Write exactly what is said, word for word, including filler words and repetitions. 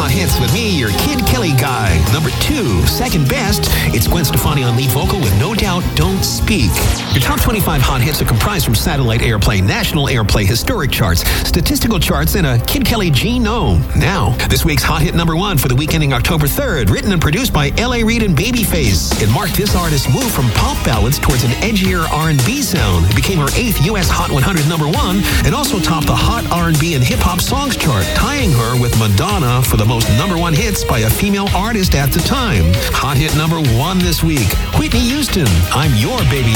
Hot Hits with me, your Kid Kelly guy. Number two, second best, it's Gwen Stefani on lead vocal with No Doubt, Don't Speak. Your top twenty-five hot hits are comprised from satellite airplay, national airplay, historic charts, statistical charts, and a Kid Kelly genome. Now, this week's hot hit number one for the week ending October third, written and produced by L A Reid and Babyface. It marked this artist's move from pop ballads towards an edgier R and B sound. It became her eighth U S Hot one hundred number one, and also topped the Hot R and B and Hip Hop Songs chart, tying her with Madonna for the most number one hits by a female artist at the time. Hot hit number one this week, Whitney Houston, I'm Your Baby.